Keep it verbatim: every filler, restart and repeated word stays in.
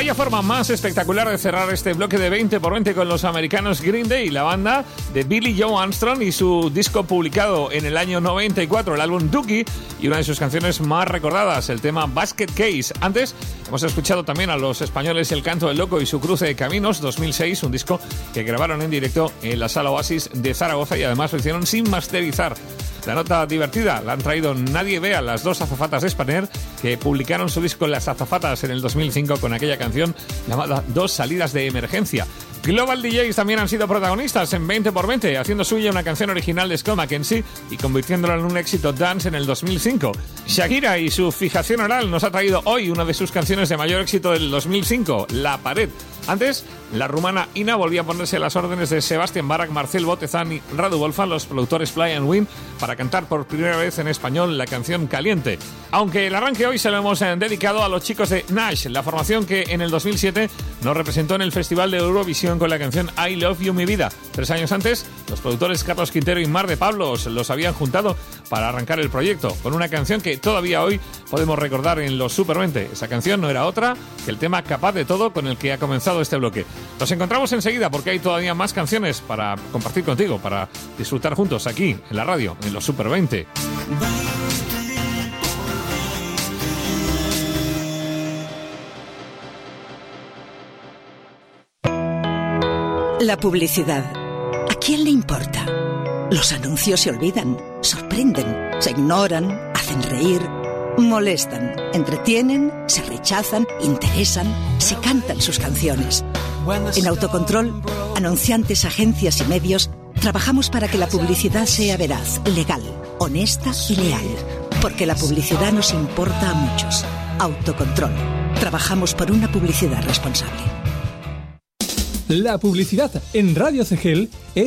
Vaya forma más espectacular de cerrar este bloque de veinte por veinte con los americanos Green Day, la banda de Billy Joe Armstrong y su disco publicado en el año noventa y cuatro, el álbum Dookie, y una de sus canciones más recordadas, el tema Basket Case. Antes hemos escuchado también a los españoles El Canto del Loco y su Cruce de Caminos, dos mil seis, un disco que grabaron en directo en la Sala Oasis de Zaragoza y además lo hicieron sin masterizar. La nota divertida la han traído Nadie Vea, las dos azafatas de Spanair, que publicaron su disco Las Azafatas en el dos mil cinco con aquella canción llamada Dos Salidas de Emergencia. Global D Js también han sido protagonistas en veinte por veinte, haciendo suya una canción original de Scott McKenzie y convirtiéndola en un éxito dance en el dos mil cinco. Shakira y su Fijación Oral nos ha traído hoy una de sus canciones de mayor éxito del dos mil cinco, La Pared. Antes, la rumana Ina volvía a ponerse a las órdenes de Sebastián Barak, Marcel Botezán y Radu Wolfa, los productores Fly and Wind, para cantar por primera vez en español la canción Caliente. Aunque el arranque hoy se lo hemos dedicado a los chicos de Nash, la formación que en el dos mil siete nos representó en el Festival de Eurovisión con la canción I Love You Mi Vida. Tres años antes, los productores Carlos Quintero y Mar de Pablos los habían juntado para arrancar el proyecto, con una canción que todavía hoy podemos recordar en los Super veinte. Esa canción no era otra que el tema Capaz de Todo con el que ha comenzado este bloque. Nos encontramos enseguida porque hay todavía más canciones para compartir contigo, para disfrutar juntos aquí en la radio, en los Super veinte. La publicidad. ¿A quién le importa? Los anuncios se olvidan, sorprenden, se ignoran, hacen reír, molestan, entretienen, se rechazan, interesan, se cantan sus canciones. En Autocontrol, anunciantes, agencias y medios, trabajamos para que la publicidad sea veraz, legal, honesta y leal. Porque la publicidad nos importa a muchos. Autocontrol. Trabajamos por una publicidad responsable. La publicidad en Radio C G E L es